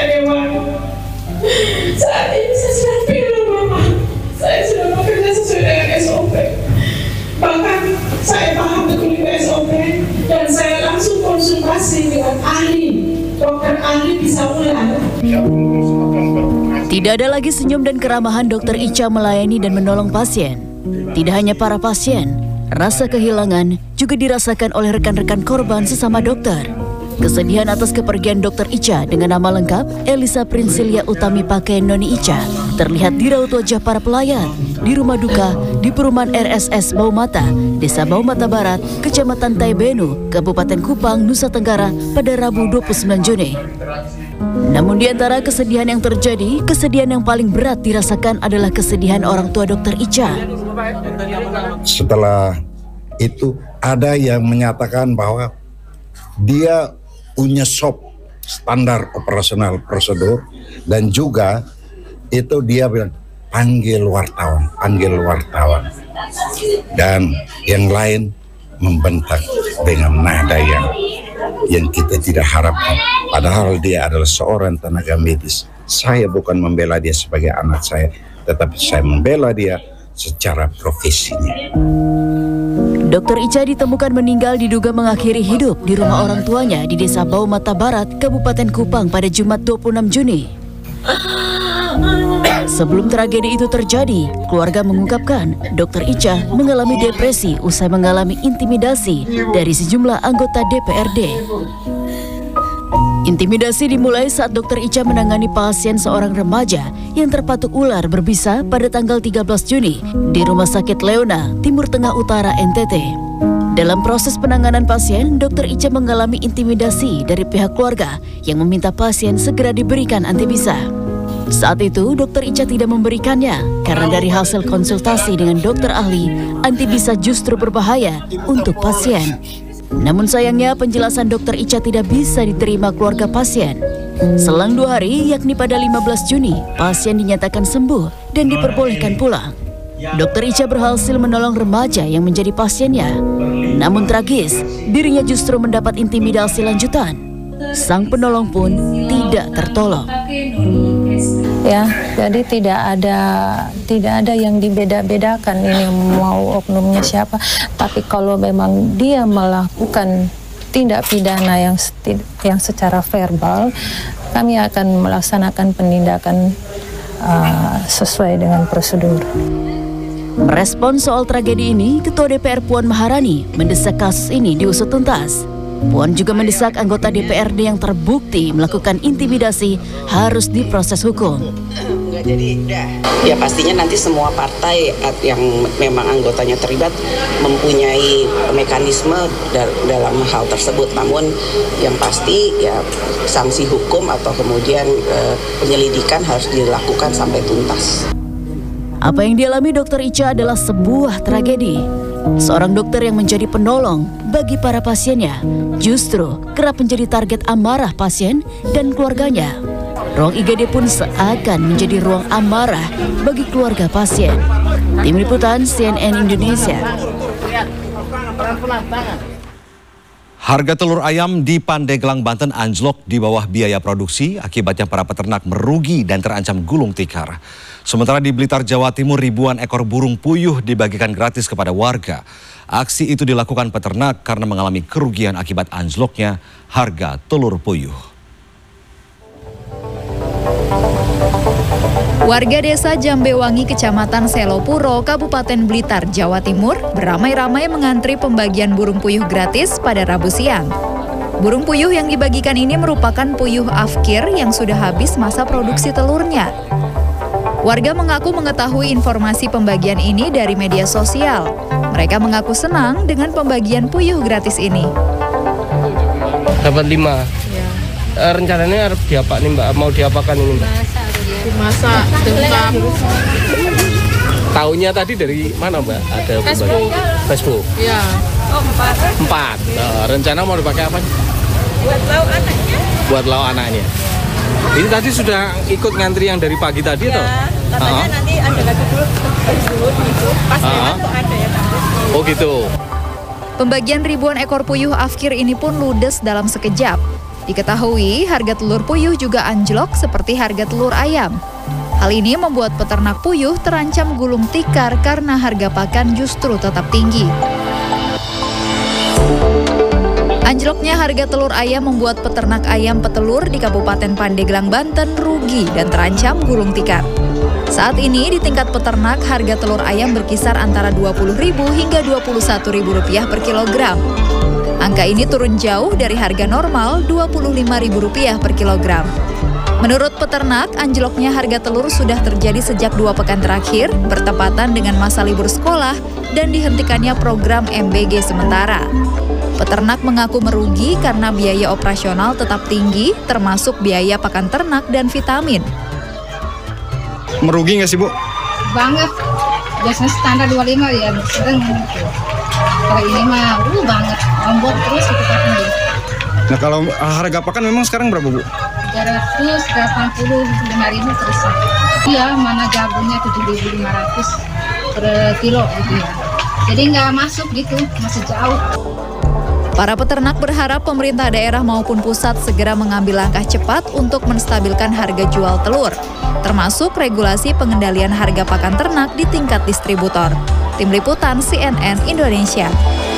Dewan. Saat ini saya sudah bilang Mama, saya sudah bekerja sesuai dengan SOP. Bahkan saya paham betul dengan SOP dan saya langsung konsultasi dengan ahli, dokter ahli bisa ulang. Tidak ada lagi senyum dan keramahan Dokter Ica melayani dan menolong pasien. Tidak hanya para pasien, rasa kehilangan juga dirasakan oleh rekan-rekan korban sesama dokter. Kesedihan atas kepergian Dokter Ica dengan nama lengkap Elisa Prinsilia Utami Pake Noni Ica terlihat di raut wajah para pelayan di rumah duka di perumahan RSS Baumata, Desa Baumata Barat, Kecamatan Taibenu, Kabupaten Kupang, Nusa Tenggara pada Rabu 29 Juni. Namun di antara kesedihan yang terjadi, kesedihan yang paling berat dirasakan adalah kesedihan orang tua Dokter Ica. Setelah itu ada yang menyatakan bahwa dia punya SOP, standar operasional prosedur, dan juga itu dia bilang panggil wartawan, dan yang lain membentak dengan nada yang kita tidak harapkan. Padahal dia adalah seorang tenaga medis. Saya bukan membela dia sebagai anak saya, tetapi saya membela dia secara profesinya. Dokter Ica ditemukan meninggal diduga mengakhiri hidup di rumah orang tuanya di Desa Baumata Barat, Kabupaten Kupang pada Jumat 26 Juni. Sebelum tragedi itu terjadi, keluarga mengungkapkan Dokter Ica mengalami depresi usai mengalami intimidasi dari sejumlah anggota DPRD. Intimidasi dimulai saat Dokter Ica menangani pasien seorang remaja yang terpatuk ular berbisa pada tanggal 13 Juni di Rumah Sakit Leona, Timur Tengah Utara, NTT. Dalam proses penanganan pasien, Dokter Ica mengalami intimidasi dari pihak keluarga yang meminta pasien segera diberikan antibisa. Saat itu, Dokter Ica tidak memberikannya karena dari hasil konsultasi dengan dokter ahli, antibisa justru berbahaya untuk pasien. Namun sayangnya penjelasan Dokter Ica tidak bisa diterima keluarga pasien. Selang 2 hari, yakni pada 15 Juni, pasien dinyatakan sembuh dan diperbolehkan pulang. Dokter Ica berhasil menolong remaja yang menjadi pasiennya. Namun tragis, dirinya justru mendapat intimidasi lanjutan. Sang penolong pun tidak tertolong. Ya, jadi tidak ada yang dibeda-bedakan ini mau oknumnya siapa. Tapi kalau memang dia melakukan tindak pidana yang secara verbal, kami akan melaksanakan penindakan sesuai dengan prosedur. Merespon soal tragedi ini, Ketua DPR Puan Maharani mendesak kasus ini diusut tuntas. Puan juga mendesak anggota DPRD yang terbukti melakukan intimidasi harus diproses hukum. Ya pastinya nanti semua partai yang memang anggotanya terlibat mempunyai mekanisme dalam hal tersebut. Namun yang pasti ya sanksi hukum atau kemudian penyelidikan harus dilakukan sampai tuntas. Apa yang dialami Dokter Ica adalah sebuah tragedi. Seorang dokter yang menjadi penolong bagi para pasiennya justru kerap menjadi target amarah pasien dan keluarganya. Ruang IGD pun seakan menjadi ruang amarah bagi keluarga pasien. Tim Liputan CNN Indonesia. Harga telur ayam di Pandeglang, Banten anjlok di bawah biaya produksi. Akibatnya para peternak merugi dan terancam gulung tikar. Sementara di Blitar, Jawa Timur, ribuan ekor burung puyuh dibagikan gratis kepada warga. Aksi itu dilakukan peternak karena mengalami kerugian akibat anjloknya harga telur puyuh. Warga desa Jambewangi, Kecamatan Selopuro, Kabupaten Blitar, Jawa Timur, beramai-ramai mengantri pembagian burung puyuh gratis pada Rabu siang. Burung puyuh yang dibagikan ini merupakan puyuh afkir yang sudah habis masa produksi telurnya. Warga mengaku mengetahui informasi pembagian ini dari media sosial. Mereka mengaku senang dengan pembagian puyuh gratis ini. Dapat 5. Ya. Rencananya harus diapa nih Mbak? Mau diapakan ini Mbak? Dimasak, dengkap. Taunya tadi dari mana Mbak? Ada Facebook. Ya. 4. Rencana mau dipakai apa? Buat lauk anaknya. Buat lauk anaknya. Ini tadi sudah ikut ngantri yang dari pagi tadi toh? Katanya nanti ada lagi dulu gitu. Pas lewat kok ada ya Tante. Oh gitu. Pembagian ribuan ekor puyuh afkir ini pun ludes dalam sekejap. Diketahui harga telur puyuh juga anjlok seperti harga telur ayam. Hal ini membuat peternak puyuh terancam gulung tikar karena harga pakan justru tetap tinggi. Anjloknya harga telur ayam membuat peternak ayam petelur di Kabupaten Pandeglang, Banten rugi dan terancam gulung tikar. Saat ini di tingkat peternak harga telur ayam berkisar antara Rp20.000 hingga Rp21.000 per kilogram. Angka ini turun jauh dari harga normal Rp25.000 per kilogram. Menurut peternak, anjloknya harga telur sudah terjadi sejak 2 pekan terakhir, bertepatan dengan masa libur sekolah dan dihentikannya program MBG sementara. Peternak mengaku merugi karena biaya operasional tetap tinggi, termasuk biaya pakan ternak dan vitamin. Merugi nggak sih, Bu? Banget. Biasanya standar 25 ya, sering gitu. Kalau ini mah banget, lombok terus gitu pakai. Nah, kalau harga pakan memang sekarang berapa, Bu? 385.000 terus. Iya, mana jagungnya 7.500 per kilo gitu ya. Jadi nggak masuk gitu, masih jauh. Para peternak berharap pemerintah daerah maupun pusat segera mengambil langkah cepat untuk menstabilkan harga jual telur, termasuk regulasi pengendalian harga pakan ternak di tingkat distributor. Tim Liputan CNN Indonesia.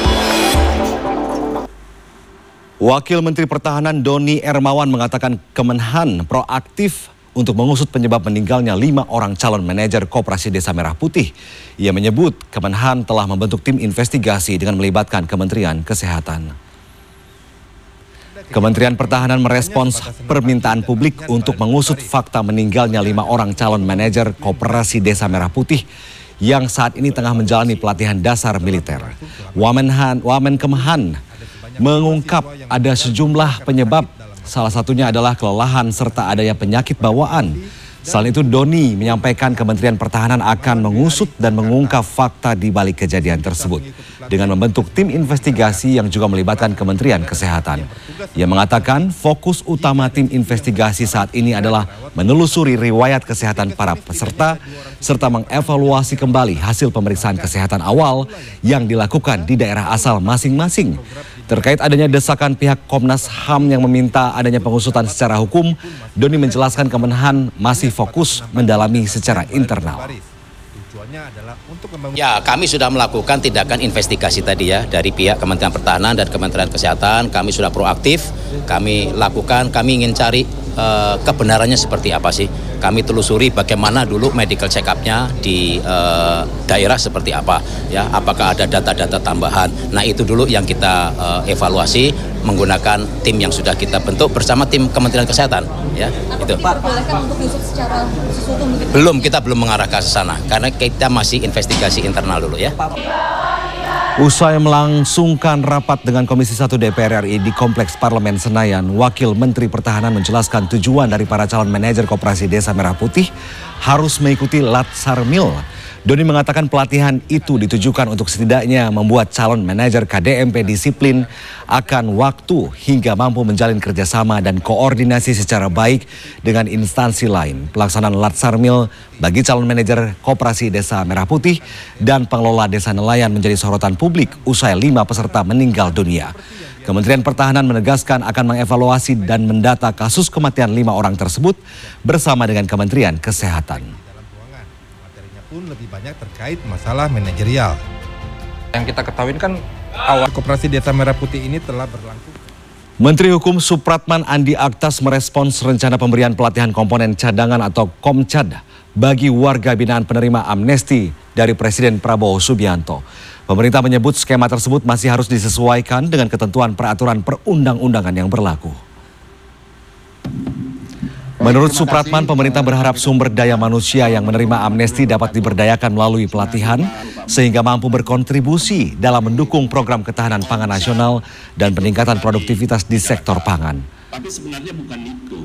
Wakil Menteri Pertahanan Doni Ermawan mengatakan Kemenhan proaktif untuk mengusut penyebab meninggalnya 5 orang calon manajer Koperasi Desa Merah Putih. Ia menyebut Kemenhan telah membentuk tim investigasi dengan melibatkan Kementerian Kesehatan. Kementerian Pertahanan merespons permintaan publik untuk mengusut fakta meninggalnya 5 orang calon manajer Koperasi Desa Merah Putih yang saat ini tengah menjalani pelatihan dasar militer. Wamenkemhan mengungkap ada sejumlah penyebab, salah satunya adalah kelelahan serta adanya penyakit bawaan. Selain itu, Doni menyampaikan Kementerian Pertahanan akan mengusut dan mengungkap fakta di balik kejadian tersebut dengan membentuk tim investigasi yang juga melibatkan Kementerian Kesehatan. Ia mengatakan fokus utama tim investigasi saat ini adalah menelusuri riwayat kesehatan para peserta serta mengevaluasi kembali hasil pemeriksaan kesehatan awal yang dilakukan di daerah asal masing-masing. Terkait adanya desakan pihak Komnas HAM yang meminta adanya pengusutan secara hukum, Doni menjelaskan Kemenhan masih fokus mendalami secara internal. Ya, kami sudah melakukan tindakan investigasi tadi ya dari pihak Kementerian Pertahanan dan Kementerian Kesehatan. Kami sudah proaktif, kami lakukan, kami ingin cari kebenarannya seperti apa sih. Kami telusuri bagaimana dulu medical check-up-nya di daerah seperti apa, ya. Apakah ada data-data tambahan. Nah, itu dulu yang kita evaluasi menggunakan tim yang sudah kita bentuk bersama tim Kementerian Kesehatan, ya. Itu. Belum, kita belum mengarah ke sana karena kita masih investigasi internal dulu, ya. Usai melangsungkan rapat dengan Komisi 1 DPR RI di Kompleks Parlemen Senayan, Wakil Menteri Pertahanan menjelaskan tujuan dari para calon manajer Koperasi Desa Merah Putih harus mengikuti Latsarmil. Doni mengatakan pelatihan itu ditujukan untuk setidaknya membuat calon manajer KDMP disiplin akan waktu hingga mampu menjalin kerjasama dan koordinasi secara baik dengan instansi lain. Pelaksanaan Latsarmil bagi calon manajer Koperasi Desa Merah Putih dan pengelola desa nelayan menjadi sorotan publik usai 5 peserta meninggal dunia. Kementerian Pertahanan menegaskan akan mengevaluasi dan mendata kasus kematian 5 orang tersebut bersama dengan Kementerian Kesehatan. Pun lebih banyak terkait masalah manajerial. Yang kita ketahui kan awal Koperasi Desa Merah Putih ini telah berlangsung. Menteri Hukum Supratman Andi Aktas merespons rencana pemberian pelatihan komponen cadangan atau Komcad bagi warga binaan penerima amnesti dari Presiden Prabowo Subianto. Pemerintah menyebut skema tersebut masih harus disesuaikan dengan ketentuan peraturan perundang-undangan yang berlaku. Menurut Supratman, pemerintah berharap sumber daya manusia yang menerima amnesti dapat diberdayakan melalui pelatihan sehingga mampu berkontribusi dalam mendukung program ketahanan pangan nasional dan peningkatan produktivitas di sektor pangan. Tapi sebenarnya bukan itu.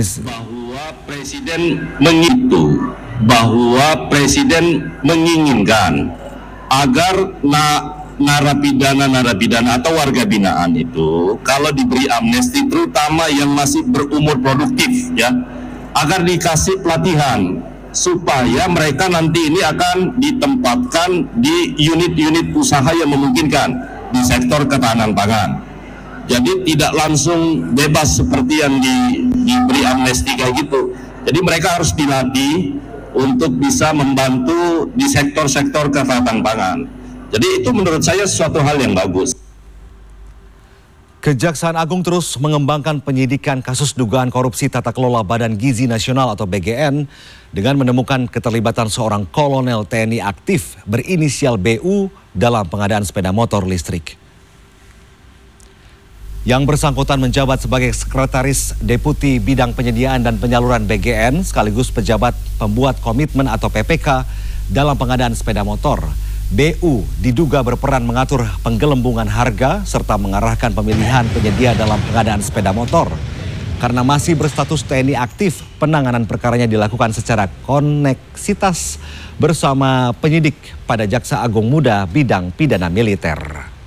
Bahwa Presiden menginginkan agar narapidana atau warga binaan itu kalau diberi amnesti, terutama yang masih berumur produktif, ya, agar dikasih pelatihan supaya mereka nanti ini akan ditempatkan di unit-unit usaha yang memungkinkan di sektor ketahanan pangan. Jadi tidak langsung bebas seperti yang diberi amnesti kayak gitu. Jadi mereka harus dilatih untuk bisa membantu di sektor-sektor ketahanan pangan. Jadi itu menurut saya suatu hal yang bagus. Kejaksaan Agung terus mengembangkan penyidikan kasus dugaan korupsi tata kelola Badan Gizi Nasional atau BGN dengan menemukan keterlibatan seorang kolonel TNI aktif berinisial BU dalam pengadaan sepeda motor listrik. Yang bersangkutan menjabat sebagai Sekretaris Deputi Bidang Penyediaan dan Penyaluran BGN sekaligus pejabat pembuat komitmen atau PPK dalam pengadaan sepeda motor. BU diduga berperan mengatur penggelembungan harga serta mengarahkan pemilihan penyedia dalam pengadaan sepeda motor. Karena masih berstatus TNI aktif, penanganan perkaranya dilakukan secara koneksitas bersama penyidik pada Jaksa Agung Muda Bidang Pidana Militer.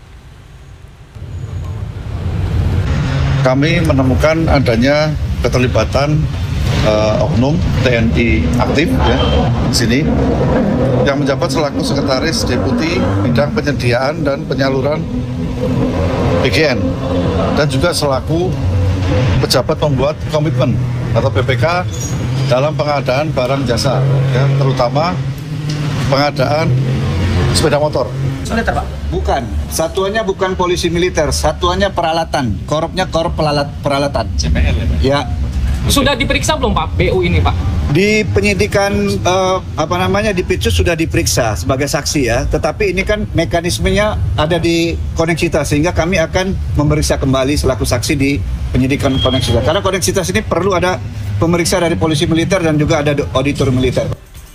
Kami menemukan adanya keterlibatan oknum TNI aktif ya di sini yang menjabat selaku Sekretaris Deputi Bidang Penyediaan dan Penyaluran BGN dan juga selaku pejabat pembuat komitmen atau PPK dalam pengadaan barang jasa ya, terutama pengadaan sepeda motor. Militer, Pak? Bukan, satuannya bukan polisi militer, satuannya peralatan, korupnya korup peralatan. CPL ya, Pak? Ya. Sudah diperiksa belum Pak BU ini Pak? Di penyidikan di Pitsus sudah diperiksa sebagai saksi ya, tetapi ini kan mekanismenya ada di koneksitas sehingga kami akan memeriksa kembali selaku saksi di penyidikan koneksitas. Karena koneksitas ini perlu ada pemeriksa dari polisi militer dan juga ada auditor militer.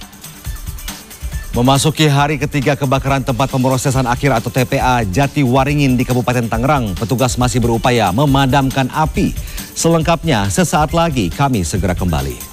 Memasuki hari ketiga kebakaran tempat pemrosesan akhir atau TPA Jatiwaringin di Kabupaten Tangerang, petugas masih berupaya memadamkan api. Selengkapnya sesaat lagi kami segera kembali.